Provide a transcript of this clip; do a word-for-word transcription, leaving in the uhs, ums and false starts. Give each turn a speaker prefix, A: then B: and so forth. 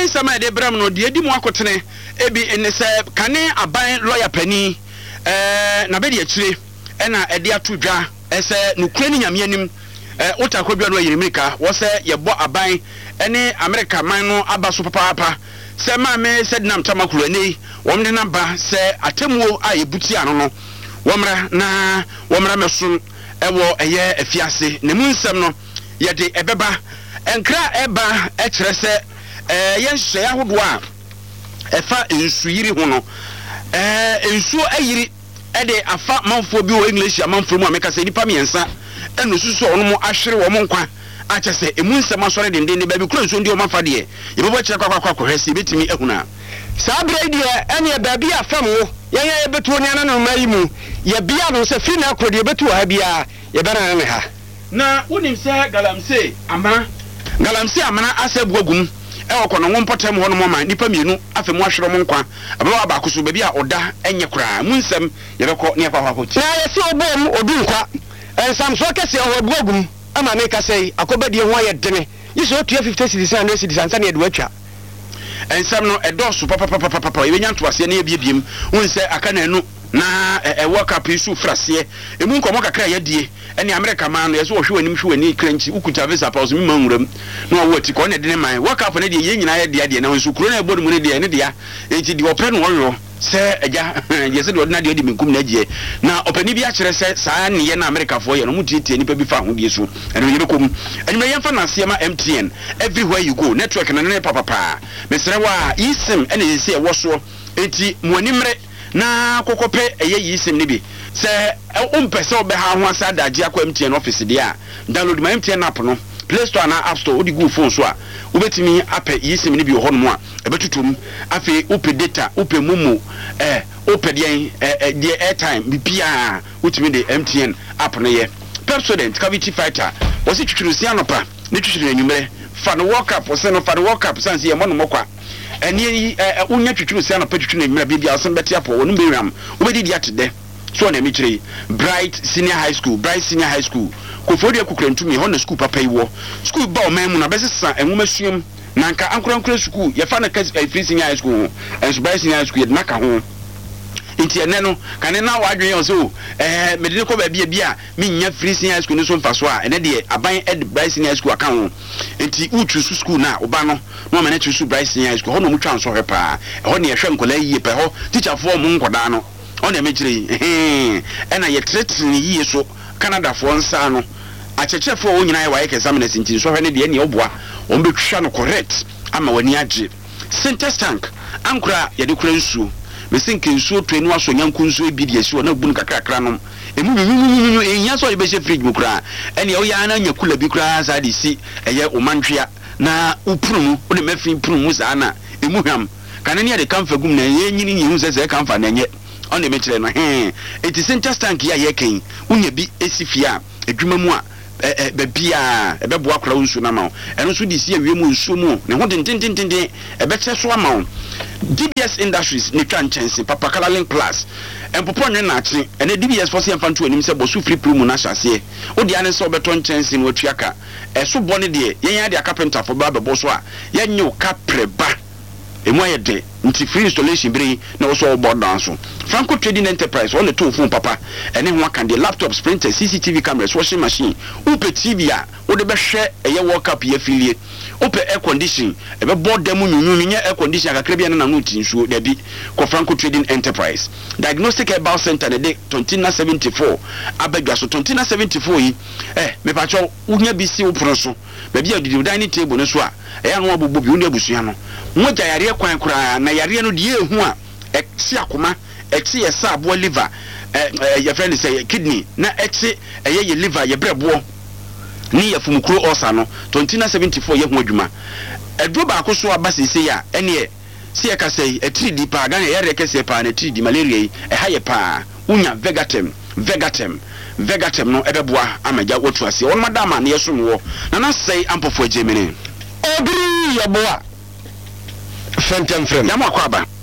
A: Aban sama de bram no de di mu akotene ebi ene se kane aban lawyer pani eh na be de akire e na e de atodwa ese nukure ni nyame anim eh otakobia no yirimika wo se ye bo aban ene America man no aba so papa papa se ma me se dinam tamakuru ani wo mde na ba se atemuo a yebuti ano no wo mra na wo mra meso ewo eye afiase ne mu nsem no ye de ebeba enkra eba e kire se eh yen hye ahodo a efa nsuyiri ho no eh nsu ayiri e de afa manfo bi o English amanfo mu ameka se nipa miensa enu susu ono mu ahwere wo mo nkwa acha se emu nsem asore denden de ba bi kura nsu ndi o mafa de ye bebo kire kwakwa kwakwa hwese betimi ehuna
B: Sabre dia ene ba bia fam wo yen ye betu oni ana no mayi mu ye bia no se fi na akodi ye betu ha bia ye bana ne ha
A: na wonim se galamse ama galamse amana asebu agum e wokono wompotem ho no moma nipa mienu afemu ahwere mo nkwa abawa abakoso ba bia oda enye kura mu nsem ye bekọ ne afa hwa
B: na ye se obom odu nkwa ensam so kese ho abu agum ama me ka sei akobadie ho aye dene yiso otua fifty cedis and one cedis ansa ne edu atwa
A: ensam no edoso papa papa papa papa ye nyanto ase na ebiebiem wonse aka na enu na e world cup isu frase emu nkomo kakra ye die ene America man no yeso hwe wanim hwe wani kranchi ukuta visa pa ozo mimanwuram na wo ati ko ne de ne man world cup ne de ye nyina ye de de na nso kuro na ebodu mu ne de ne de ya enti de opre no wo se eja yese de ordinary de minkum na gie na opani bi a kire se saa ne ye na America fo ye no mutietie nipa bi fa ho die so ene ye bekom enime ye mfa na siema M T N everywhere you go network na ne papa pa mesere wa isim ene yese e wo so enti muanimre na kokope eye yisim ne bi se umpese obe ha ho asa daje akwa M T N office dia download my M T N app no Play Store na App Store odi go phone so a ubetimi ape yisim ne bi ho no a ebetutum afi upe data upe mumu eh upe de eh de airtime bipia utimi de M T N app no ye Pepsodent cavity fighter wosi twitwirusi anopa ne twitwiru enwumere fa no work up wosi no fa no work up sanse ye mo no mokwa eni unya twitwirusi anopa twitwiru enwumere bibia asan beti apo wonu bewam ubedi di atede so na emichire Bright Senior High School Bright Senior High School ko fodi akukrantu ho na school papa iwo school ba o man mu na besesa enwuma suom na nka ankorankora school ye fa na free Senior High School and Bright Senior High School ye naka ho inti ene no kane na wadwen yo so eh medine ko ba bia bia menya free Senior High School no so mfa so a ene de aban ed Bright Senior High School aka ho inti uchu school na oba no no ma na chu Bright Senior High School ho no mu twa nso hepa ho ne ye hwe nkola yie pe ho teacher fo mu nkoda no on emechire eh ena ye threatening yie so Canada for nsa no acheche for onyina ye waye examiners ntin so hwe ne de ne oboa on betwa no correct ama wani age Sintex tank ankura ye de kura nsuo mesinke nsuo twenu aso nyanku nsuo bi de esi na bunu kakrakra no emu enya so ye be she fridge mu kura ene o ya na nyakula bi kura za de si eye omantwea na uprumu o de mafin prumu za na emu hwam kanani ya de kamfa gum na ye nyini nyi hu se se kamfa na nye on the metre no he it is Sintex tank ya ye ken unya bi esifia adwuma mu a eh ba bia e be boa kra nsu na ma eno so di si awie mu nsu mu ne ho tintintintinte e be che so ama D B S Industries ne twa nchense papa kala link plus empopo nwe na achi ene D B S force emfa nto anim se bo su free promo na hyase odi ane se obeto nchense no atuaka e so bone de yen ya de carpenter for ba be so a yen nyu ka preba emu ayede nti free installation biri na wo so board down so Franco Trading Enterprise on the two phone papa ene ho aka de laptops printers C C T V cameras washing machine upe T V a wo de be hwe eye world cup ye filie upe air condition e be board dem nyunyu nya air condition akakra bia na no tinsuo da bi ko Franco Trading Enterprise diagnostic herbal center ne de twenty seventy-four abadwa so twenty seventy-four yi eh me pa cho unya bi si wo pro so ba bia di dining table ne so a e ya no abobbo bi unu abusua no moja yare kwan kura na yare no de ehu a ekti akoma ekti yesa abo liver eh your friend say kidney na ekti eye ye liver ye brebo ni ya fumukro osa no twenty seventy-four ye hu adwuma edro ba ko so abase se ya ene se ye ka sei e three D pa ga na yare kese pa na three D malaria yi e ha ye pa unya vegatem vegatem vegatem no ebeboa amaja wotu ase won madama na yeso no na na sei ampofo agemene
B: obiri yeboa fentem frem
A: ya makwaba